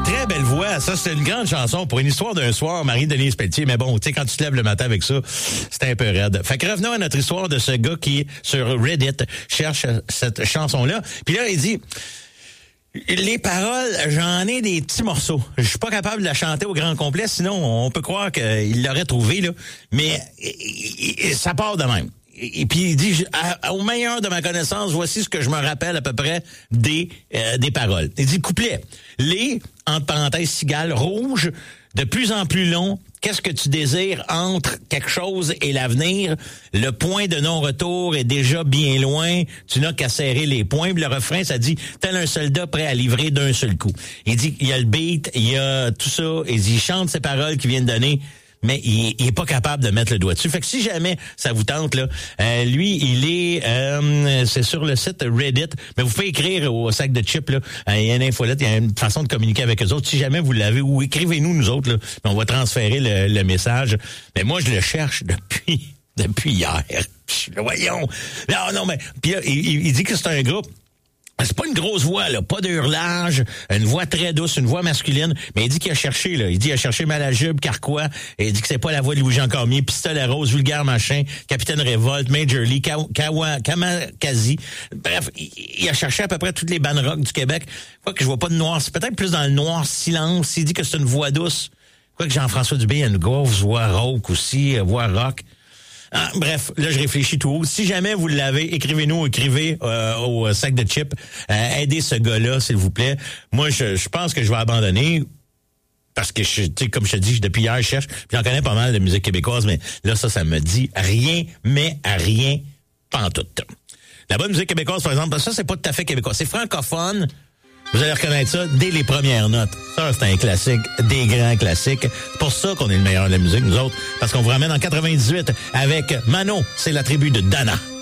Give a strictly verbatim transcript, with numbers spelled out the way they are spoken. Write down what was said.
très belle voix. Ça, c'est une grande chanson pour une histoire d'un soir, Marie-Denise Pelletier. Mais bon, tu sais, quand tu te lèves le matin avec ça, c'est un peu raide. Fait que revenons à notre histoire de ce gars qui, sur Reddit, cherche cette chanson-là. Puis là, il dit... Les paroles, j'en ai des petits morceaux. Je suis pas capable de la chanter au grand complet, sinon on peut croire qu'il l'aurait trouvé, là. Mais ça part de même. Et puis il dit, à, au meilleur de ma connaissance, voici ce que je me rappelle à peu près des euh, des paroles. Il dit couplet. Les, entre parenthèses, cigales rouges, de plus en plus long. Qu'est-ce que tu désires entre quelque chose et l'avenir? Le point de non-retour est déjà bien loin. Tu n'as qu'à serrer les poings. Puis le refrain, ça dit, tel un soldat prêt à livrer d'un seul coup. Il dit, il y a le beat, il y a tout ça. Il dit, il chante ces paroles qu'il vient de donner. Mais il, il est pas capable de mettre le doigt dessus. Fait que si jamais ça vous tente, là, euh, lui, il est, euh, c'est sur le site Reddit, mais vous pouvez écrire au sac de chips, là. Euh, il y a une infolette, il y a une façon de communiquer avec eux autres. Si jamais vous l'avez, ou écrivez-nous, nous autres, là, on va transférer le, le message. Mais moi, je le cherche depuis, depuis hier. Voyons. Non, non, mais, puis là, il, il dit que c'est un groupe. C'est pas une grosse voix, là, pas de hurlage, une voix très douce, une voix masculine, mais il dit qu'il a cherché, là. Il dit qu'il a cherché Malajube, Carquois, et il dit que c'est pas la voix de Louis-Jean Cormier, Pistolet Rose, Vulgaire Machin, Capitaine Révolte, Major Lee, Kawa, Kamakazi. Bref, il, il a cherché à peu près toutes les bandes rock du Québec. Quoi que je vois pas de noir, c'est peut-être plus dans le noir silence. Il dit que c'est une voix douce. Quoi que Jean-François Dubé a une grosse voix rauque aussi, voix rock. Ah, bref, là, je réfléchis tout haut. Si jamais vous l'avez, écrivez-nous, écrivez euh, au sac de chips. Euh, aidez ce gars-là, s'il vous plaît. Moi, je, je pense que je vais abandonner parce que, je, tu sais, comme je te dis, depuis hier, je cherche. Puis j'en connais pas mal de musique québécoise, mais là, ça, ça me dit rien, mais à rien, pantoute. La bonne musique québécoise, par exemple, ça, c'est pas tout à fait québécois. C'est francophone. Vous allez reconnaître ça dès les premières notes. Ça, c'est un classique, des grands classiques. C'est pour ça qu'on est le meilleur de la musique, nous autres, parce qu'on vous ramène en quatre-vingt-dix-huit avec Mano, c'est la tribu de Dana.